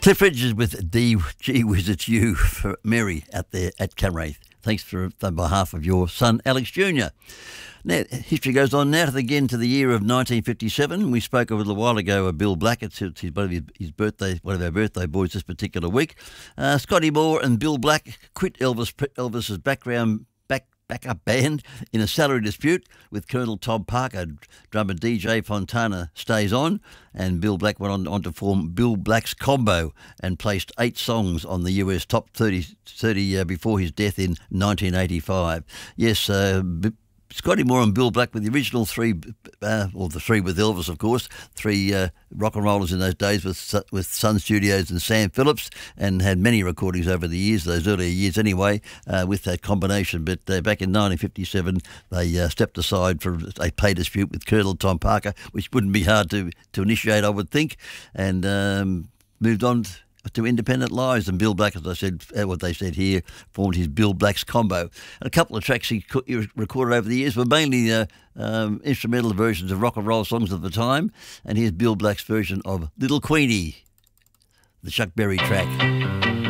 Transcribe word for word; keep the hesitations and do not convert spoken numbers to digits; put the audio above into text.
Cliff Richards with D. Gee Whiz, it's you for Mary out there at Camraith. Thanks for on behalf of your son, Alex Junior Now, history goes on now to again to the year of nineteen fifty-seven. We spoke a little while ago of Bill Black. It's his, one of his, his birthday, one of our birthday boys this particular week. Uh, Scotty Moore and Bill Black quit Elvis Elvis's background back backup band in a salary dispute with Colonel Tom Parker. Drummer D J Fontana stays on, and Bill Black went on, on to form Bill Black's Combo and placed eight songs on the U S top thirty, thirty uh, before his death in nineteen eighty-five. Yes, uh, B- Scotty Moore and Bill Black were the original three, uh, or the three with Elvis, of course, three uh, rock and rollers in those days with with Sun Studios and Sam Phillips, and had many recordings over the years, those earlier years anyway, uh, with that combination. But uh, back in nineteen fifty-seven, they uh, stepped aside for a pay dispute with Colonel Tom Parker, which wouldn't be hard to, to initiate, I would think, and um, moved on to independent lives. And Bill Black, as I said, uh, what they said here, formed his Bill Black's Combo. And a couple of tracks he, co- he recorded over the years were mainly uh, um, instrumental versions of rock and roll songs of the time. And here's Bill Black's version of Little Queenie, the Chuck Berry track.